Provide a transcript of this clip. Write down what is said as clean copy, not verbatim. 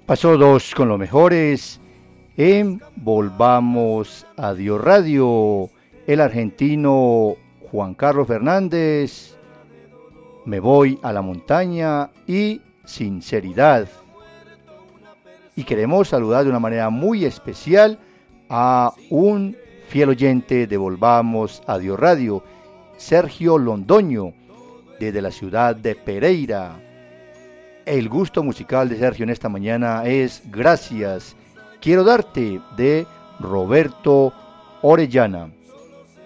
Pasó dos con los mejores en Volvamos a Dios Radio. El argentino Juan Carlos Fernández, Me voy a la montaña y Sinceridad. Y queremos saludar de una manera muy especial a un fiel oyente de Volvamos a Dios Radio, Sergio Londoño, desde la ciudad de Pereira. El gusto musical de Sergio en esta mañana es Gracias, quiero darte, de Roberto Orellana.